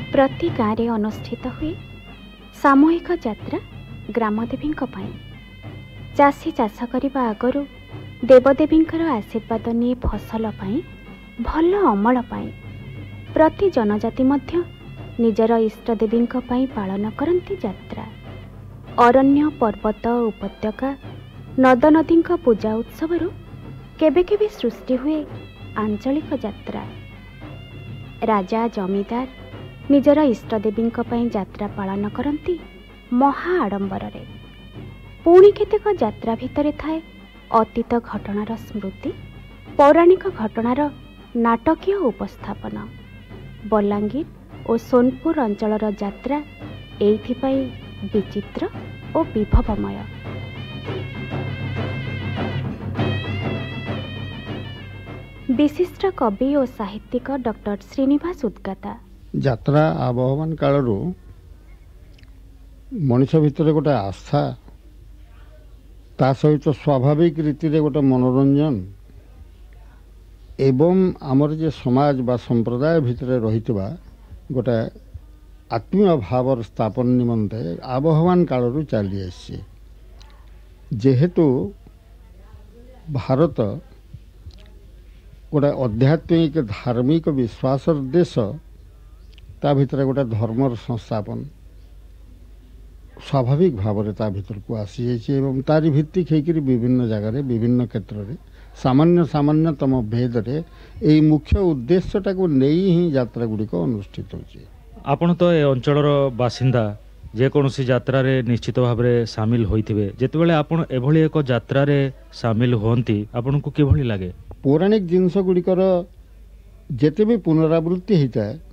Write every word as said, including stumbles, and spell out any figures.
प्रति गाँव में अनुष्ठित हुए सामूहिक यात्रा ग्रामदेवी चाषी चाष करने आगु देवदेवी आशीर्वाद नहीं फसल पाई भल अमल पाई प्रति जनजाति मध्य निजर इष्टदेवी पालन करती यात्रा। अरण्य पर्वत उपत्यका नद नदी पूजा उत्सव केबे केबे सृष्टि हुए आंचलिक यात्रा। राजा जमीदार निजर इष्टदेवी यात्रा पालन करती महा आडंबर रे। पुणी केतेक यात्रा भितर थाए अतीत घटनार स्मृति पौराणिक घटनार नाटकीय उपस्थापन। बलांगीर और सोनपुर अंचलर यात्रा एइथिपाई विचित्र और विभवमय। विशिष्ट कवि और साहित्यिक डॉक्टर श्रीनिवास उद्गाता यात्रा आबहमान कालरू मनीष भितर गोटे आस्था ता सहित स्वाभाविक रीति रे गोटे मनोरंजन एवं आमर जे समाज बा संप्रदाय भितर रही गोटे आत्मीय भाव स्थापन निमंते आबहमान कालरू चली आसी। जेहेतु भारत गोटे आध्यात्मिक धार्मिक विश्वासर देश ता भितर गोटे धर्मर संस्थापन स्वाभाविक भाव में ता भीतर को आसी जाइए एवं तारी भित्तिक होकर विभिन्न जगार विभिन्न क्षेत्र में सामान्य सामान्यतम भेद रे यही मुख्य उद्देश्यटा को नहीं ही यात्रा गुड़िक अनुष्ठित होची। आपण तो ए अंचलर बासिंदा जेकोसी यात्रा रे निश्चित भाव में सामिल होइथिबे जेतेबेले आपण एभली एक यात्रा रे सामिल होंती आपन को किभली लागे? पौराणिक जिनस गुड़िकर जेते भी पुनरावृत्ति होता है